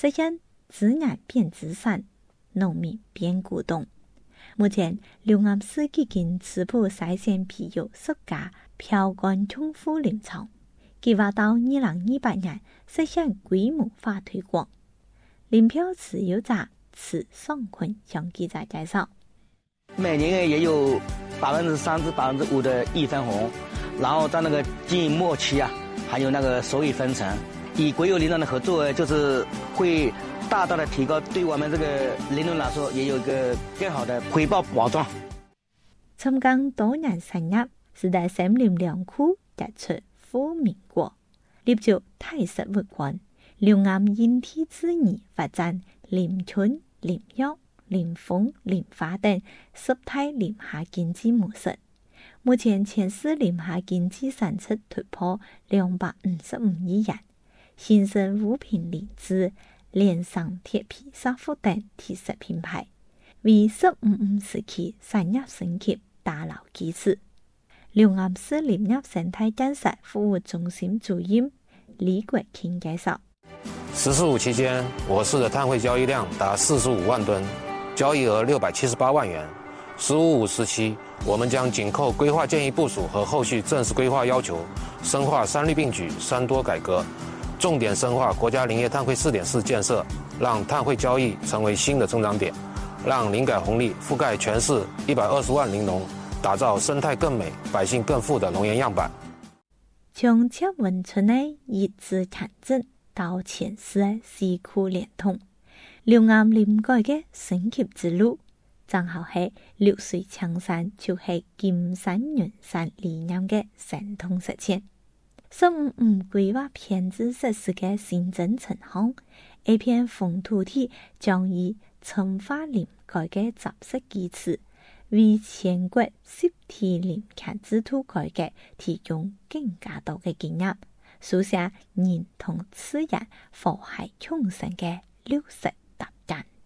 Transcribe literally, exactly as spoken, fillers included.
实现自然变自产，农民变股东。目前，六安市已经初步实现皮油十家标杆重复临床，计划到二零二八年实现规模化推广。领票持有者池尚坤向记者介绍， 每年也有百分之三至百分之五的一分红，然后在那个经营末期啊，还有那个收益分成。与国有领导的合作，就是会大大的提高对我们这个领导来说，也有一个更好的回报保障。 参加多年产业是在森林两区结出富民国，立足体实物观，六安因地制宜发展林村、林药、林风、林花等十态林下经济模式。目前全市林下经济产出突破两百五十五亿元，新生物品林子、连上铁皮沙服等体实品牌，为十五五时期产业升级打牢基础。六安市林业生态建设服务中心主任李国庆介绍， 十四五期间，我市的碳汇交易量达四十五万吨，交易额六百七十八万元。十五五时期，我们将紧扣规划建议部署和后续正式规划要求，深化三绿并举、三多改革，重点深化国家林业碳汇试点室建设，让碳汇交易成为新的增长点，让林改红利覆盖全市一百二十万林农，打造生态更美、百姓更富的农业样板。 从赤文村的一至强镇到前市的西区联通，六安林改的升级之路，正好是绿水青山就是金山银山理念的神通实践。十五五规划偏置设施的新增城乡，一片红土地将以深化林改的扎实基础，为全国实体林业制度改革提供更加多的经验，书写人同自然和谐共生的绿色搭建。